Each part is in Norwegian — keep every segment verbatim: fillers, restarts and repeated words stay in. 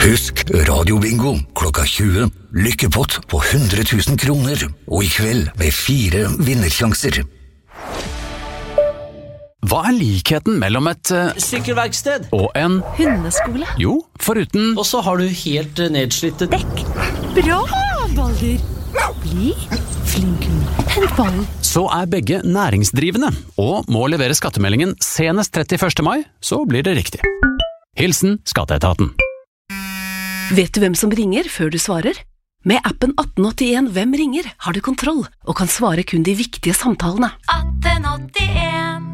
Husk radiobingo klokka tjue. Lykkepott på hundre tusen kroner. Og i kveld med fire vinnersjanser. Hva er likheten mellom et uh, Sykkelverksted og en hundeskole? Jo, foruten Og så har du helt uh, nedslitt Dekk. Bra, Baldur. Bli flink. Hent ballen. Så er begge næringsdrivende, og må levere skattemeldingen senest trettiførste mai, så blir det riktig. Hilsen Skatteetaten. Vet du hvem som ringer før du svarer? Med appen atten åttien Hvem ringer har du kontroll, og kan svare kun de viktige samtalene. atten åttien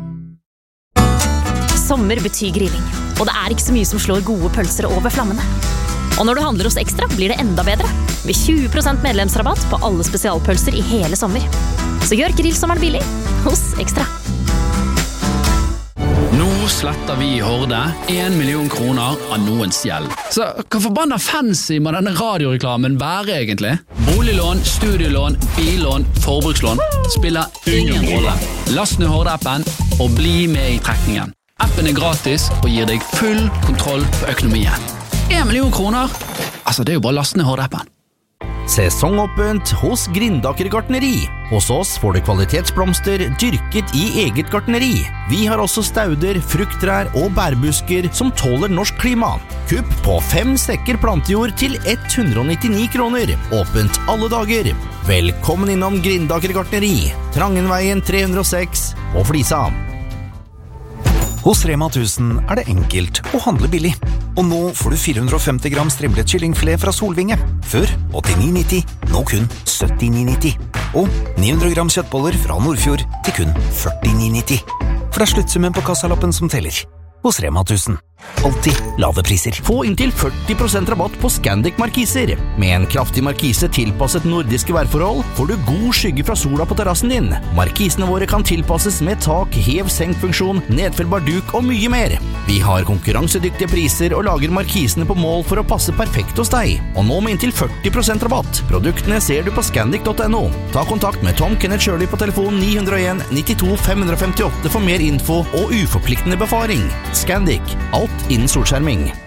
Sommer betyr grilling, og det er ikke så mye som slår gode pølser over flammene. Og når du handler hos Ekstra, blir det enda bedre. Med tjue prosent medlemsrabatt på alle spesialpølser i hele sommer. Så gjør grillsommeren billig hos Ekstra. Nå sletter vi i Horde en million kroner av noens gjeld. Så hva forbanna fancy må denne radioreklamen være egentlig? Boliglån, studielån, billån, forbrukslån spiller ingen rolle. Last ned Horde-appen og bli med i trekningen. Appen er gratis og gir deg full kontroll på økonomien. En million kroner? Altså, det er jo bare lastende Horde-appen. Sesongåpent hos Grindaker gartneri. Hos oss får du kvalitetsblomster dyrket i eget gartneri. Vi har også stauder, frukttrær og bærbusker som tåler norsk klima. Kupp på fem sekker plantejord til hundre og nittini kroner. Åpent alle dager. Velkommen innom Grindaker gartneri. Trangenveien tre hundre og seks og Flisa. Hos Rema tusen er det enkelt å handle billig. Og nå får du fire hundre og femti gram strimlet kyllingfilet fra Solvinge. Før åttini nitti, nå kun syttini nitti. Og ni hundre gram kjøttboller fra Nordfjord til kun førtini nitti. For det er sluttsummen på kassalappen som teller. Hos Rema tusen. Alltid lave priser. Få inntil førti prosent rabatt på Scandic-markiser. Med en kraftig markise tilpasset nordiske værforhold får du god skygge fra sola på terrassen din. Markisene våre kan tilpasses med tak, hev-senk-funksjon, nedfellbar duk og mye mer. Vi har konkurransedyktige priser og lager markisene på mål for å passe perfekt hos deg. Og nå med inntil førti prosent rabatt. Produktene ser du på scandic punktum no. Ta kontakt med Tom Kenneth Shirley på telefon ni hundre og en nittito fem hundre og femtiåtte for mer info og uforpliktende befaring. Scandic. Alt innen solskjerming.